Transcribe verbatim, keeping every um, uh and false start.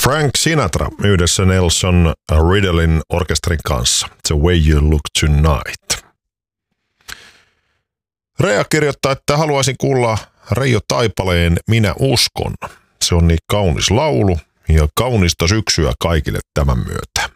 Frank Sinatra yhdessä Nelson Riddlein orkesterin kanssa. The Way You Look Tonight. Rea kirjoittaa, että haluaisin kuulla Reijo Taipaleen Minä uskon. Se on niin kaunis laulu ja kaunista syksyä kaikille tämän myötä.